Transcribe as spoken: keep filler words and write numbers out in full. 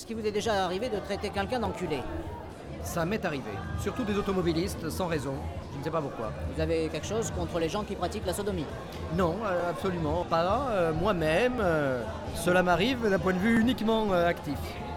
qu'il vous est déjà arrivé de traiter quelqu'un d'enculé? Ça m'est arrivé, surtout des automobilistes, sans raison, je ne sais pas pourquoi. Vous avez quelque chose contre les gens qui pratiquent la sodomie? Non, euh, absolument pas. Euh, moi-même, euh, cela m'arrive d'un point de vue uniquement euh, actif.